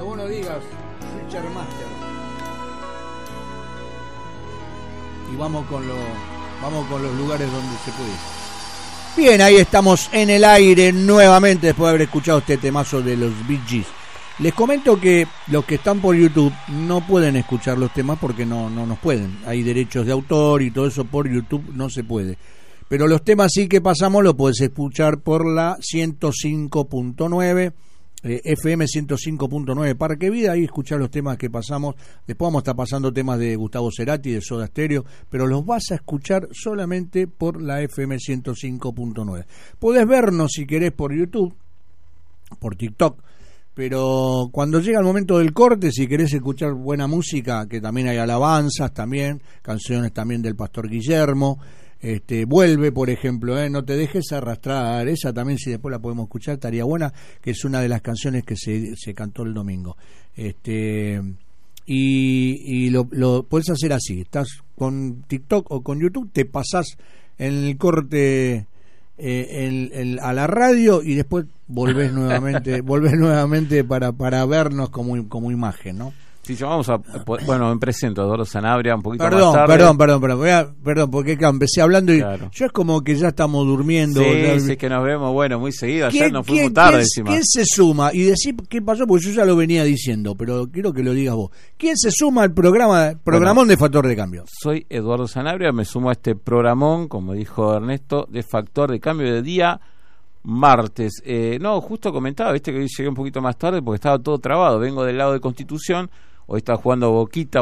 Cuando vos lo digas, Richard Master. Y vamos con los lugares donde se puede. Bien, ahí estamos en el aire nuevamente después de haber escuchado este temazo de los Bee Gees. Les comento que los que están por YouTube no pueden escuchar los temas porque no nos pueden. Hay derechos de autor y todo eso por YouTube no se puede. Pero los temas sí que pasamos los puedes escuchar por la 105.9, FM 105.9 Parque Vida, ahí escuchar los temas que pasamos. Después vamos a estar pasando temas de Gustavo Cerati, de Soda Stereo, pero los vas a escuchar solamente por la FM 105.9. Podés vernos si querés por YouTube, por TikTok, pero cuando llega el momento del corte, si querés escuchar buena música, que también hay alabanzas, también canciones también del Pastor Guillermo, Vuelve, por ejemplo, No te dejes arrastrar, esa también si después la podemos escuchar estaría buena, que es una de las canciones que se cantó el domingo. Y lo puedes hacer así, estás con TikTok o con YouTube, te pasás en el corte a la radio y después volvés nuevamente para vernos como imagen, ¿no? Sí, vamos a... Bueno, me presento, Eduardo Sanabria, un poquito más tarde. Perdón, porque empecé hablando y claro. Yo es como que ya estamos durmiendo. Sí, es que nos vemos, muy seguido, ayer nos fuimos tarde encima. ¿Quién se suma? Y decir qué pasó, porque yo ya lo venía diciendo, pero quiero que lo digas vos. ¿Quién se suma al programón de Factor de Cambio? Soy Eduardo Sanabria, me sumo a este programón, como dijo Ernesto, de Factor de Cambio de día martes. Justo comentaba, viste que hoy llegué un poquito más tarde porque estaba todo trabado, vengo del lado de Constitución. Hoy está jugando Boquita,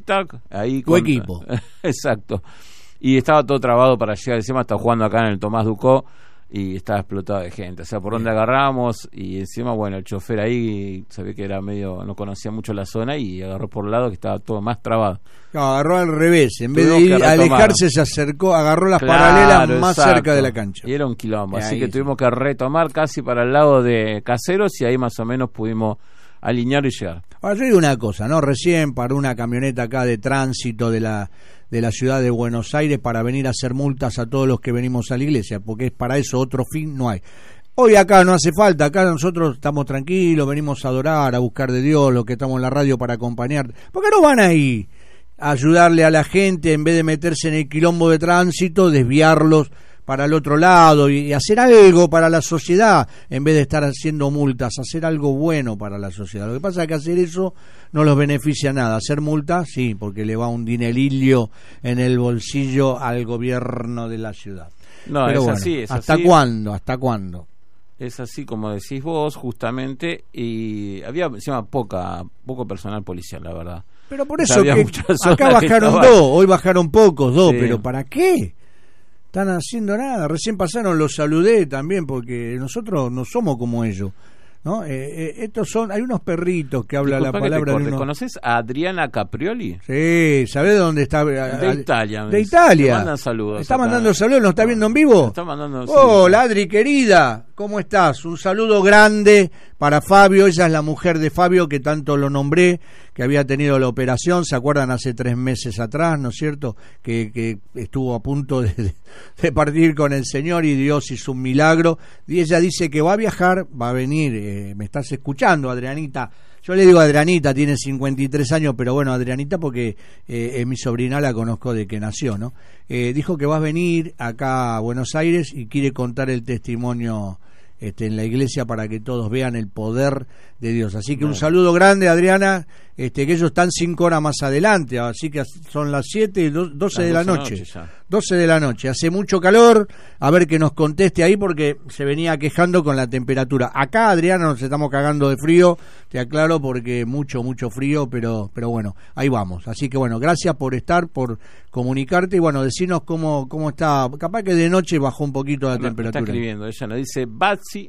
ahí con... Tu equipo. Exacto. Y estaba todo trabado para llegar, encima está jugando acá en el Tomás Ducó y estaba explotado de gente. O sea, por donde agarramos y encima, el chofer ahí sabía que era no conocía mucho la zona y agarró por el lado que estaba todo más trabado. No, agarró al revés, en vez de ir a alejarse se acercó, agarró las paralelas más cerca de la cancha. Y era un quilombo, así que tuvimos que retomar casi para el lado de Caseros y ahí más o menos pudimos alinear y llegar. Ahora yo digo una cosa, ¿no? Recién paró una camioneta acá de tránsito de la ciudad de Buenos Aires para venir a hacer multas a todos los que venimos a la iglesia, porque es para eso, otro fin no hay. Hoy acá no hace falta, acá nosotros estamos tranquilos, venimos a adorar, a buscar de Dios, los que estamos en la radio para acompañar. ¿Por qué no van ahí a ayudarle a la gente en vez de meterse en el quilombo de tránsito, desviarlos para el otro lado y hacer algo para la sociedad en vez de estar haciendo multas, hacer algo bueno para la sociedad? Lo que pasa es que hacer eso no los beneficia nada. Hacer multas, sí, porque le va un dinerillo en el bolsillo al gobierno de la ciudad. No, pero es ¿hasta cuándo? Es así como decís vos, justamente, y había encima poco personal policial, la verdad. Pero por eso que acá bajaron dos, hoy bajaron pocos, sí. Pero ¿para qué? Están haciendo nada, recién pasaron, los saludé también porque nosotros no somos como ellos, ¿no? Estos hay unos perritos que habla la palabra de uno. ¿Conoces a Adriana Caprioli? Sí, ¿sabés dónde está? De Italia. De Italia. Te mandan saludos. ¿Está mandando saludos? ¿Nos está viendo en vivo? Está mandando. Hola, Adri, querida, ¿cómo estás? Un saludo grande para Fabio, ella es la mujer de Fabio que tanto lo nombré, que había tenido la operación, ¿se acuerdan? Hace 3 meses atrás, ¿no es cierto? Que estuvo a punto de partir con el Señor y Dios hizo un milagro. Y ella dice que va a viajar, va a venir, me estás escuchando, Adrianita. Yo le digo Adrianita, tiene 53 años, pero bueno, Adrianita porque mi sobrina la conozco de que nació, ¿no? Dijo que va a venir acá a Buenos Aires y quiere contar el testimonio en la iglesia para que todos vean el poder de Dios. Así que un saludo grande, Adriana, que ellos están 5 horas más adelante, así que son las 7 y 12 de la noche. 12 de la noche, hace mucho calor, a ver que nos conteste ahí porque se venía quejando con la temperatura. Acá, Adriana, nos estamos cagando de frío, te aclaro, porque mucho frío, pero bueno, ahí vamos. Así que bueno, gracias por estar, por comunicarte y bueno, decinos cómo está. Capaz que de noche bajó un poquito la temperatura. Está escribiendo, ella nos dice Bachi,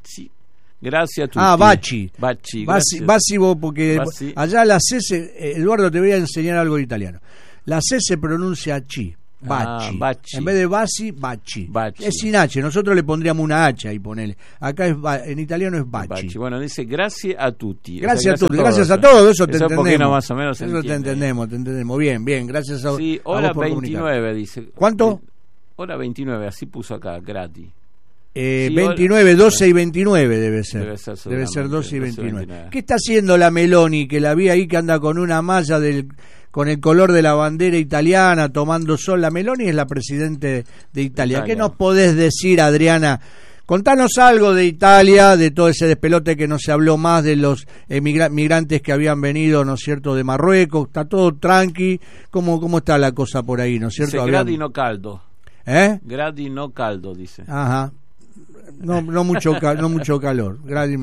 gracias a Bachi, porque Bachi. Allá la C, Eduardo, te voy a enseñar algo de italiano. La C se pronuncia chi. Bachi. En vez de Bachi. Es sin H, nosotros le pondríamos una H ahí, ponele. Acá en italiano es Bachi. Bueno, dice gracias a tutti. Gracias a todos, eso te entendemos. Más o menos eso te entendemos. Bien, gracias a hora 29 dice. ¿Cuánto? Hora 29, así puso acá, gratis. 29, 12 y 29 debe ser. Debe ser 12 y 29. ¿Qué está haciendo la Meloni, que la vi ahí que anda con una malla con el color de la bandera italiana tomando sol? La Meloni es la presidente de Italia. ¿Qué nos podés decir, Adriana? Contanos algo de Italia, de todo ese despelote que no se habló más, de los migrantes que habían venido, ¿no es cierto?, de Marruecos. Está todo tranqui. ¿Cómo está la cosa por ahí, ¿no es cierto? Gradi no caldo. Gradi no caldo, dice. Ajá. No mucho calor.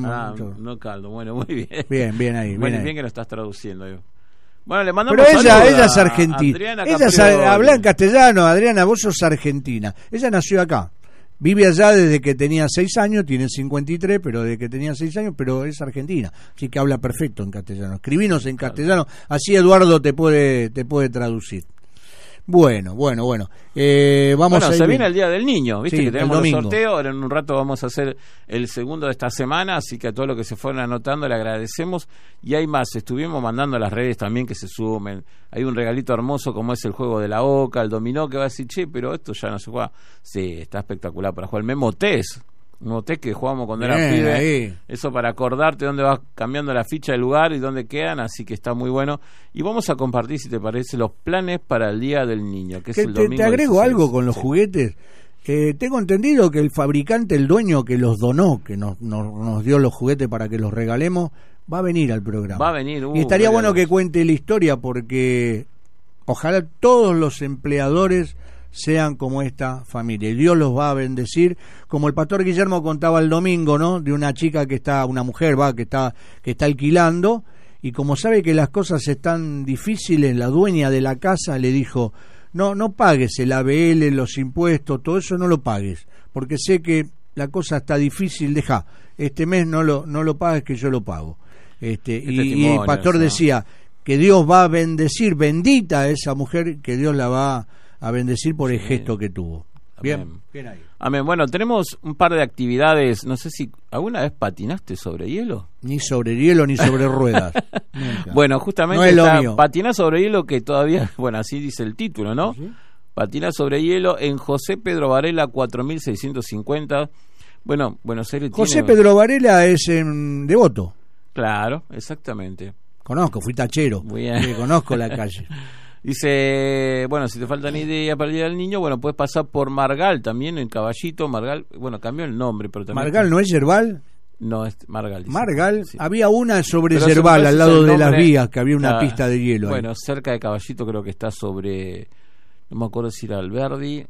No caldo. Bueno, muy bien. Bien ahí. Bien que lo estás traduciendo yo. Bueno, le mandamos pero ella es argentina. Ella habla en castellano. Adriana, vos sos argentina. Ella nació acá. Vive allá desde que tenía 6 años, tiene 53, pero desde que tenía 6 años, pero es argentina, así que habla perfecto en castellano. Escribinos en castellano, así Eduardo te puede traducir. Bueno. Vamos a se viene el Día del Niño, viste, que tenemos el sorteo. Ahora en un rato vamos a hacer el segundo de esta semana, así que a todos los que se fueron anotando le agradecemos. Y hay más, estuvimos mandando a las redes también que se sumen. Hay un regalito hermoso como es el juego de la oca, el dominó, que va a decir, che, pero esto ya no se juega. Sí, está espectacular para jugar. El Memotés que jugábamos cuando era pibe, ahí. Eso para acordarte dónde vas cambiando la ficha del lugar y dónde quedan, así que está muy bueno. Y vamos a compartir, si te parece, los planes para el Día del Niño, que es el domingo. Te agrego algo con los juguetes. Tengo entendido que el fabricante, el dueño que los donó, que nos dio los juguetes para que los regalemos, va a venir al programa. Va a venir. Y estaría bueno que cuente la historia, porque ojalá todos los empleadores sean como esta familia, y Dios los va a bendecir, como el pastor Guillermo contaba el domingo, ¿no?, de una chica una mujer que está alquilando, y como sabe que las cosas están difíciles, la dueña de la casa le dijo, no pagues el ABL, los impuestos, todo eso no lo pagues, porque sé que la cosa está difícil, deja, este mes no lo pagues, que yo lo pago. Y el pastor decía que Dios va a bendecir, bendita a esa mujer, que Dios la va a bendecir por el gesto que tuvo. Bien ahí. Amén. Bueno, tenemos un par de actividades. No sé si alguna vez patinaste sobre hielo. Ni sobre hielo ni sobre ruedas. Nunca. Bueno, justamente no patinar sobre hielo, que todavía, bueno, así dice el título, ¿no? ¿Sí? Patinar sobre hielo en José Pedro Varela 4650. Bueno, Buenos Aires José Pedro Varela es en Devoto. Claro, exactamente. Conozco, fui tachero. Muy bien. Conozco la calle. Dice, bueno, si te faltan ideas para el Día del Niño, bueno, puedes pasar por Margal también, en Caballito. Margal, bueno, cambió el nombre, pero también... ¿Margal no es Yerbal? No, es Margal. Dice. Margal, sí. Había una sobre Yerbal, al lado de las vías, que había una pista de hielo. Bueno, ahí. Cerca de Caballito creo que está sobre, no me acuerdo si era Alberdi.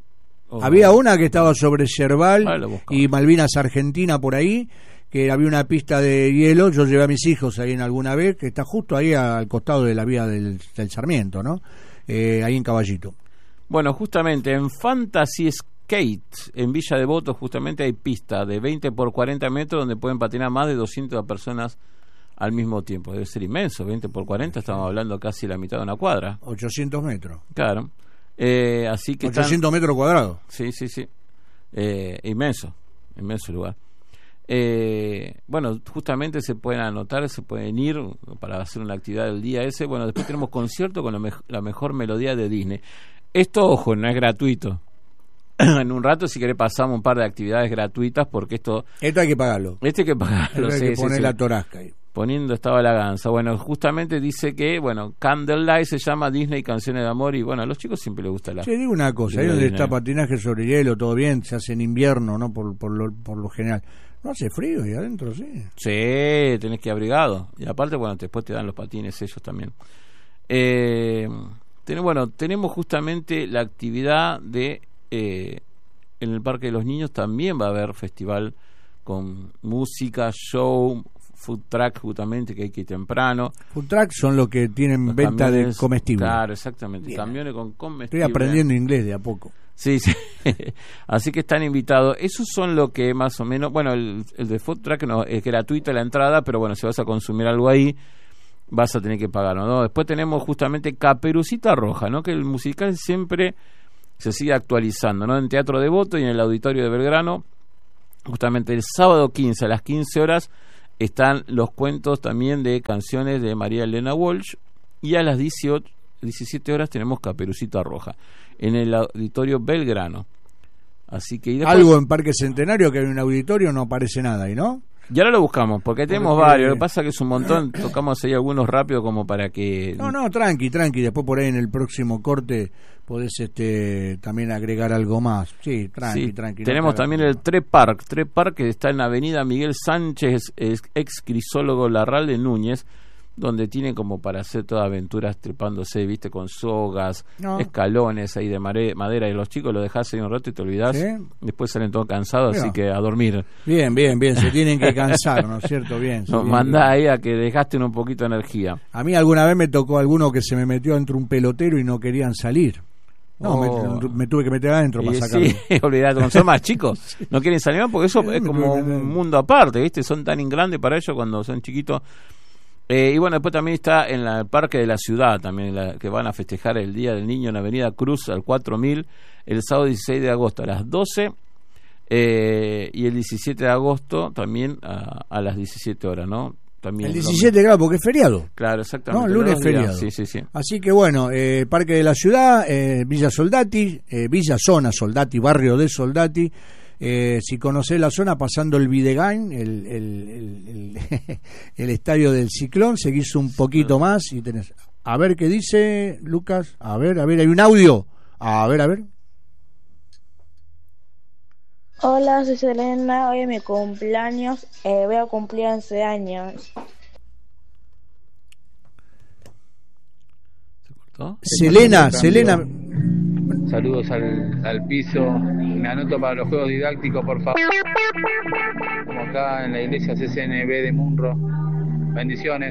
Había una que estaba sobre Yerbal y Malvinas Argentina, por ahí, que había una pista de hielo. Yo llevé a mis hijos ahí en alguna vez, que está justo ahí al costado de la vía del Sarmiento, ¿no? Ahí en Caballito. Bueno, justamente en Fantasy Skate, en Villa Devoto, justamente hay pista de 20 por 40 metros donde pueden patinar más de 200 personas al mismo tiempo. Debe ser inmenso, 20 por 40, estamos hablando casi la mitad de una cuadra. 800 metros. Claro. Así que 800 metros cuadrados. Sí. Inmenso lugar. Bueno, justamente se pueden anotar, se pueden ir para hacer una actividad del día ese. Bueno, después tenemos concierto con la mejor melodía de Disney. Esto, ojo, no es gratuito. En un rato, si querés, pasamos un par de actividades gratuitas, porque esto hay que pagarlo. Hay que pagarlo. Hay que poner la torasca ahí. Poniendo estaba la ganza. Bueno, justamente dice que, bueno, Candlelight se llama Disney Canciones de Amor, y bueno, a los chicos siempre les gusta la... Sí, digo una cosa, ahí donde está patinaje sobre hielo, todo bien, se hace en invierno, ¿no? Por lo general. No hace frío y adentro sí. Sí, tenés que ir abrigado. Y aparte, bueno, después te dan los patines ellos también. Tenemos justamente la actividad de... en el Parque de los Niños también va a haber festival con música, show, food truck, justamente, que hay que ir temprano. Food truck son los que tienen los venta camiones, de comestibles. Claro, exactamente. Bien. Camiones con comestibles. Estoy aprendiendo inglés de a poco. Sí. Así que están invitados. Esos son lo que más o menos... Bueno, el de food truck no, es gratuita la entrada, pero bueno, si vas a consumir algo ahí, vas a tener que pagarlo, ¿no? Después tenemos justamente Caperucita Roja, ¿no? Que el musical siempre se sigue actualizando, ¿no? En Teatro Devoto y en el Auditorio de Belgrano, justamente el sábado 15 a las 15 horas están los cuentos también de canciones de María Elena Walsh, y a las 17 horas tenemos Caperucita Roja en el Auditorio Belgrano. Así que y después, algo en Parque Centenario, que hay un auditorio, no aparece nada ahí, ¿no? ya no lo buscamos, porque tenemos varios. Lo que pasa es que es un montón, tocamos ahí algunos rápido como para que... No, tranqui. Después por ahí en el próximo corte podés también agregar algo más. Sí, tranqui. Tenemos también el Tre Park, que está en la avenida Miguel Sánchez, ex Crisólogo Larralde Núñez, donde tiene como para hacer todas aventuras trepándose, viste, con sogas, escalones ahí de madera, y los chicos lo dejás ahí un rato y te olvidás, ¿sí? Después salen todos cansados, así que a dormir. Bien, se tienen que cansar, ¿no es cierto? Bien. Nos mandá ahí a que dejaste un poquito de energía. A mí alguna vez me tocó alguno que se me metió dentro un pelotero y no querían salir. Me tuve que meter adentro para sacarlo. Sí, olvidate, cuando son más chicos no quieren salir más porque eso es como un mundo aparte, ¿viste? Son tan grandes para ellos cuando son chiquitos. Y bueno, después también está en el Parque de la Ciudad, también que van a festejar el Día del Niño en Avenida Cruz al 4000, el sábado 16 de agosto a las 12, y el 17 de agosto también a las 17 horas, ¿no? También, el 17 grado, porque es feriado. Claro, exactamente. No, lunes es feriado. Sí. Así que bueno, Parque de la Ciudad, Villa Soldati, Villa Zona Soldati, barrio de Soldati. Si conocés la zona, pasando el Videgain, el estadio del Ciclón, seguís un poquito más y tenés... A ver qué dice Lucas. A ver, hay un audio. A ver. Hola, soy Selena, hoy es mi cumpleaños, voy a cumplir 11 años. ¿Se cortó? Selena. Saludos al piso. Me anoto para los juegos didácticos, por favor. Como acá en la iglesia CCNB de Munro. Bendiciones.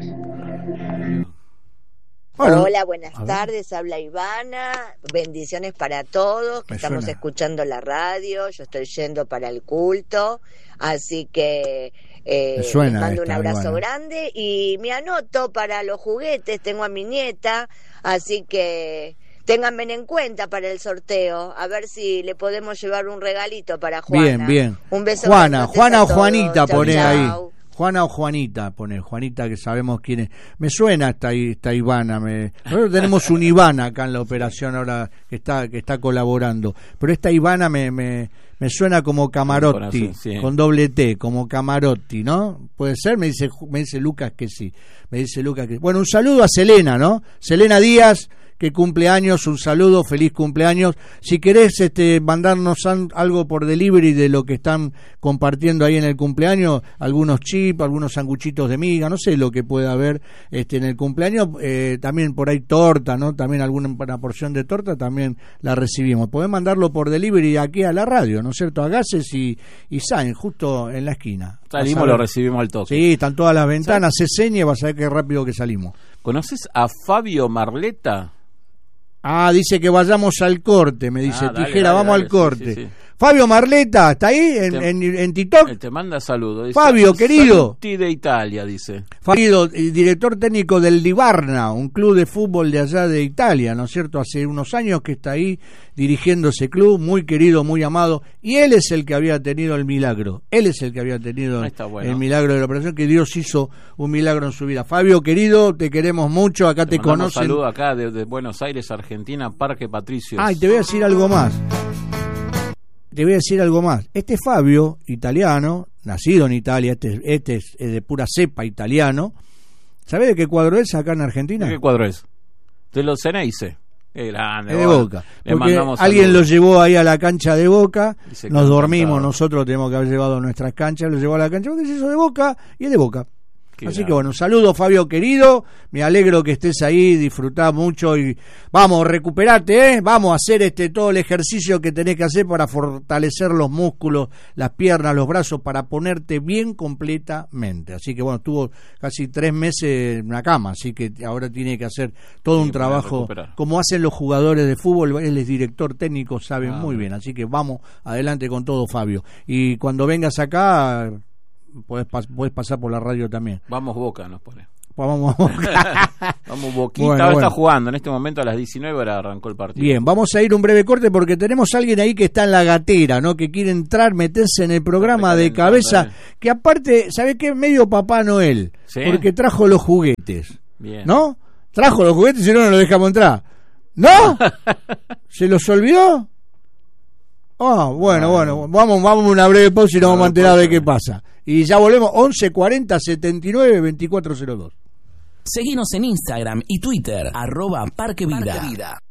Bueno, hola, buenas tardes, habla Ivana, bendiciones para todos, que estamos escuchando la radio, yo estoy yendo para el culto, así que les mando un abrazo grande y me anoto para los juguetes, tengo a mi nieta, así que ténganme en cuenta para el sorteo, a ver si le podemos llevar un regalito para Juana. Bien. Un beso. Juana o Juanita, chau, poné chau. ahí. Juana o Juanita, pone Juanita, que sabemos quién es. Me suena esta Ivana. Nosotros tenemos un Ivana acá en la operación ahora que está colaborando. Pero esta Ivana me suena como Camarotti, con doble T, como Camarotti, ¿no? ¿Puede ser? Me dice Lucas que sí. Bueno, un saludo a Selena, ¿no? Selena Díaz, que cumple años, un saludo, feliz cumpleaños. Si querés mandarnos algo por delivery de lo que están compartiendo ahí en el cumpleaños, algunos chips, algunos sanguchitos de miga, no sé lo que pueda haber en el cumpleaños, también por ahí torta, ¿no? También una porción de torta también la recibimos. Podés mandarlo por delivery aquí a la radio, ¿no es cierto? A Gases y Sainz, justo en la esquina. Salimos, lo recibimos al toque. Sí, están todas las ventanas, se señe, vas a ver qué rápido que salimos. ¿Conoces a Fabio Marleta? Dice que vayamos al corte, me dice Tijera, vamos al corte. Sí. Fabio Marleta, ¿está ahí en TikTok? Te manda saludos. Fabio, querido. Saluti de Italia, dice. Fabio, director técnico del Livarna, un club de fútbol de allá de Italia, ¿no es cierto? Hace unos años que está ahí dirigiendo ese club, muy querido, muy amado, y él es el que había tenido el milagro. El milagro de la operación, que Dios hizo un milagro en su vida. Fabio, querido, te queremos mucho, acá te conocen. Un saludo acá de Buenos Aires, Argentina, Parque Patricios. Y te voy a decir algo más. Este Fabio, italiano, nacido en Italia, este es de pura cepa italiano. ¿Sabés de qué cuadro es acá en Argentina? ¿De qué cuadro es? De los Ceneice. Qué grande. Es de Boca. Porque alguien lo llevó ahí a la cancha de Boca, nos dormimos, nosotros tenemos que haber llevado nuestras canchas, lo llevó a la cancha porque es eso de Boca y es de Boca. Así que bueno, un saludo, Fabio querido, me alegro que estés ahí, disfrutá mucho y vamos, recuperate, vamos a hacer todo el ejercicio que tenés que hacer para fortalecer los músculos, las piernas, los brazos, para ponerte bien completamente. Así que bueno, estuvo casi 3 meses en la cama, así que ahora tiene que hacer todo un trabajo, como hacen los jugadores de fútbol, él es director técnico, sabe muy bien, así que vamos adelante con todo, Fabio. Y cuando vengas acá... Podés pasar por la radio también. Vamos Boca, nos pone. Vamos Boca. Vamos Boquita. Bueno. Está jugando en este momento a las 19 horas arrancó el partido. Bien, vamos a ir un breve corte porque tenemos a alguien ahí que está en la gatera, ¿no? Que quiere entrar, meterse en el programa de cabeza. Que aparte, ¿sabés qué? Medio Papá Noel. ¿Sí? Porque trajo los juguetes. Bien. ¿No? Trajo los juguetes y no lo dejamos entrar. ¿No? ¿Se los olvidó? Bueno, vamos a una breve pausa y nos vamos a enterar de qué pasa. Y ya volvemos, 11 40 79 2402. Seguinos en Instagram y Twitter, @Parque Vida.